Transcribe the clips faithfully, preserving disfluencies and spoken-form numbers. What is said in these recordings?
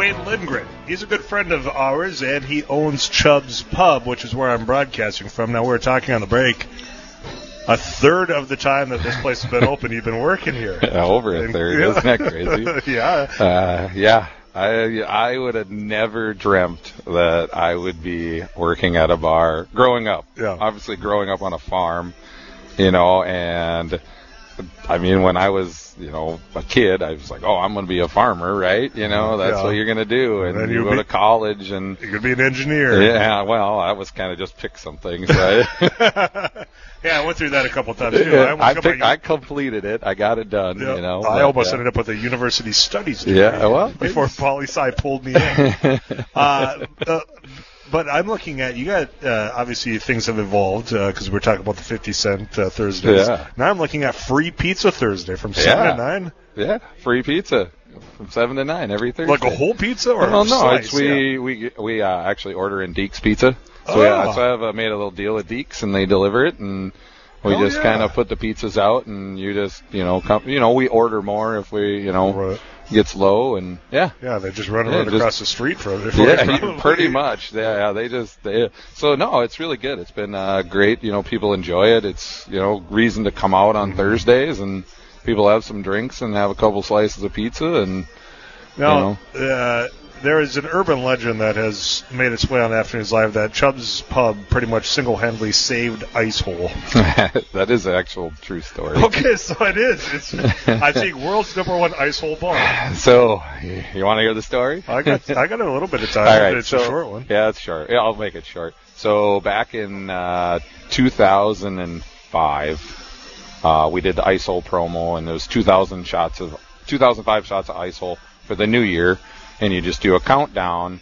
Wayne Lindgren. He's a good friend of ours, and he owns Chubb's Pub, which is where I'm broadcasting from. Now, we were talking on the break. A third of the time that this place has been open, you've been working here. Yeah, over a third. Isn't that crazy? yeah. Uh, yeah. I I would have never dreamt that I would be working at a bar growing up. Yeah. Obviously, growing up on a farm, you know, and I mean, when I was, you know, a kid, I was like, oh, I'm going to be a farmer, right? You know, that's yeah. what you're going to do. And, and you go be, to college and you could be an engineer. Yeah, well, I was kind of just pick some things, right? Yeah, I went through that a couple times too. I, I, picked, I completed it. I got it done. Yeah. You know, I but, almost yeah. ended up with a university studies degree. Yeah, well, before poli sci pulled me in. uh, uh, but I'm looking at you got uh, obviously things have evolved because uh, we're talking about the fifty cent uh, Thursdays. Yeah. Now I'm looking at free pizza Thursday from seven yeah. to nine. Yeah, free pizza from seven to nine every Thursday. Like a whole pizza or well, a no, slice? it's we yeah. we we uh, actually order in Deeks Pizza. So, oh. yeah, so I've uh, made a little deal with Deeks, and they deliver it, and we oh, just yeah. kind of put the pizzas out, and you just, you know, come, you know, we order more if we, you know, right. gets low, and yeah. Yeah, they just run yeah, right just, across the street from it. Yeah, pretty much. Yeah, yeah, they just, they, so no, it's really good. It's been uh, great. You know, people enjoy it. It's, you know, reason to come out on mm-hmm. Thursdays, and people have some drinks and have a couple slices of pizza, and, now, you know. Uh, there is an urban legend that has made its way on Afternoons Live that Chubb's Pub pretty much single-handedly saved Ice Hole. That is an actual true story. Okay, so it is. It's, I think, world's number one Ice Hole bar. So, you want to hear the story? I got I got a little bit of time. All right, it's so, a short one. Yeah, it's short. Yeah, I'll make it short. So, back in uh, two thousand five, uh, we did the Ice Hole promo, and it was two thousand shots of two thousand five shots of Ice Hole for the new year. And you just do a countdown,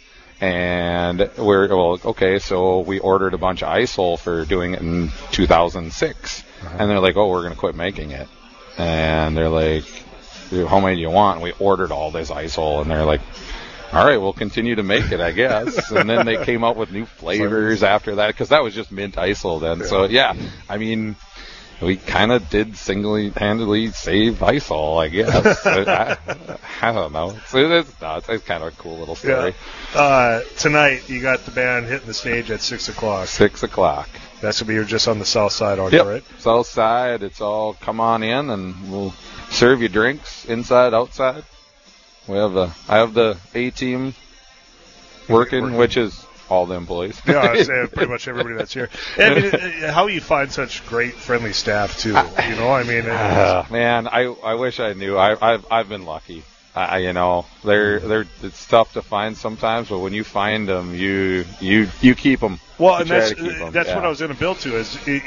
and we're, well, okay, so we ordered a bunch of Ice Hole for doing it in two thousand six. Uh-huh. And they're like, oh, we're going to quit making it. And they're like, how many do you want? And we ordered all this Ice Hole, and they're like, all right, we'll continue to make it, I guess. And then they came out with new flavors after that, because that was just mint Ice Hole then. Yeah. So, yeah, I mean, we kind of did single-handedly save Ice Hole, I guess. I, I don't know. So it's, no, it's, it's kind of a cool little story. Yeah. Uh, tonight, you got the band hitting the stage at six o'clock. six o'clock. That's going to be just on the south side, aren't yep. you, right? South side. It's all come on in, and we'll serve you drinks inside, outside. We have the I have the A-team working, working, which is all the employees. Yeah, I say pretty much everybody that's here. I mean, how you find such great, friendly staff too? You know, I mean, uh, man, I I wish I knew. I I've I've been lucky. I you know, they're they're it's tough to find sometimes, but when you find them, you you you keep them. Well, and that's that's yeah. what I was going to build to is.